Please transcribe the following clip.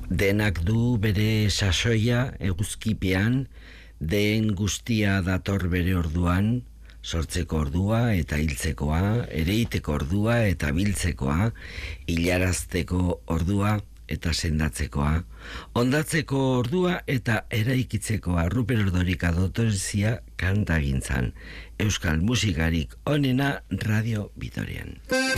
Denak du bere sasoia eguzkipean, den guztia dator bere orduan, sortzeko ordua eta hiltzekoa, ereiteko ordua eta biltzekoa, hilarazteko ordua eta sendatzekoa, ondatzeko ordua eta eraikitzekoa. Ruper Ordorika dotorezia kantagintzan. Euskal musikarik onena Radio Vitorian.